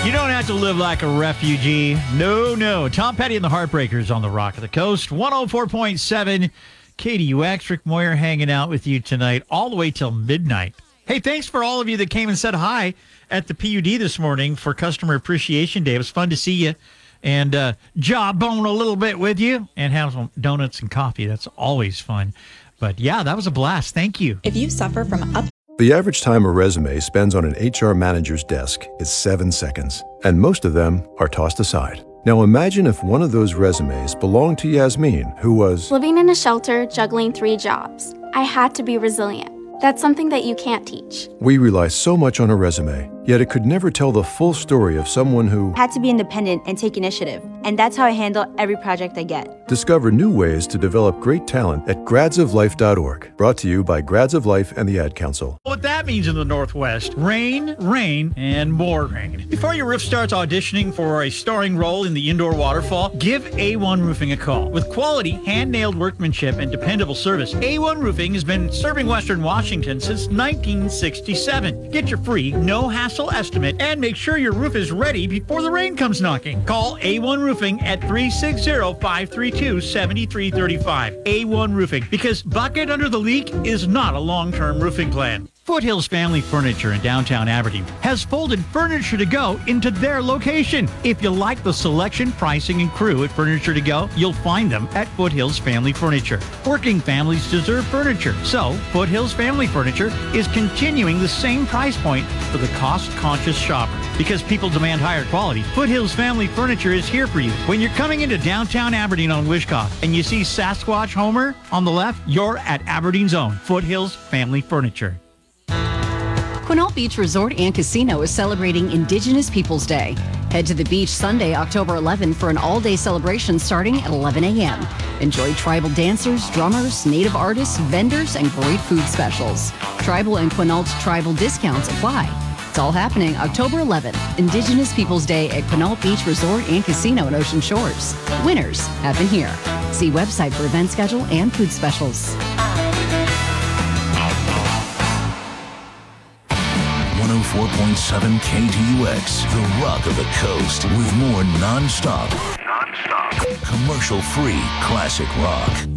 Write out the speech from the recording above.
You don't have to live like a refugee. No. Tom Petty and the Heartbreakers on the Rock of the Coast. 104.7 KDUX. Rick Moyer hanging out with you tonight all the way till midnight. Hey, thanks for all of you that came and said hi at the PUD this morning for Customer Appreciation Day. It was fun to see you and jawbone a little bit with you and have some donuts and coffee. That's always fun. But yeah, that was a blast. Thank you. If you suffer from The average time a resume spends on an HR manager's desk is 7 seconds, and most of them are tossed aside. Now imagine if one of those resumes belonged to Yasmin, who was living in a shelter, juggling 3 jobs. I had to be resilient. That's something that you can't teach. We rely so much on a resume, yet it could never tell the full story of someone who had to be independent and take initiative. And that's how I handle every project I get. Discover new ways to develop great talent at gradsoflife.org. Brought to you by Grads of Life and the Ad Council. What that means in the Northwest: rain, and more rain. Before your roof starts auditioning for a starring role in the indoor waterfall, give A1 Roofing a call. With quality, hand-nailed workmanship and dependable service, A1 Roofing has been serving Western Washington since 1967. Get your free, no-hassle estimate and make sure your roof is ready before the rain comes knocking. Call A1 Roofing at 360-532-7335. A1 Roofing, because bucket under the leak is not a long-term roofing plan. Foothills Family Furniture in downtown Aberdeen has folded Furniture to Go into their location. If you like the selection, pricing, and crew at Furniture to Go, you'll find them at Foothills Family Furniture. Working families deserve furniture, so Foothills Family Furniture is continuing the same price point for the cost-conscious shopper. Because people demand higher quality, Foothills Family Furniture is here for you. When you're coming into downtown Aberdeen on Wishkov and you see Sasquatch Homer on the left, you're at Aberdeen's own Foothills Family Furniture. Quinault Beach Resort and Casino is celebrating Indigenous Peoples Day. Head to the beach Sunday, October 11 for an all-day celebration starting at 11 a.m. Enjoy tribal dancers, drummers, native artists, vendors, and great food specials. Tribal and Quinault tribal discounts apply. It's all happening October 11th, Indigenous Peoples Day at Quinault Beach Resort and Casino in Ocean Shores. Winners happen here. See website for event schedule and food specials. 104.7 KDUX, the Rock of the Coast, with more non-stop, commercial-free classic rock.